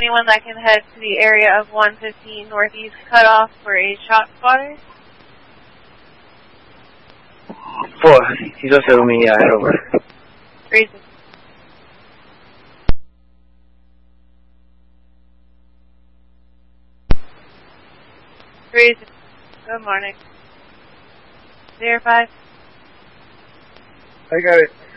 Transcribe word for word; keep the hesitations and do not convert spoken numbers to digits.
anyone that can head to the area of one fifteen Northeast Cutoff for a shot spotter? four. He's also with me, yeah, head over. Reason. Reason. Good morning. Zero five. I got it.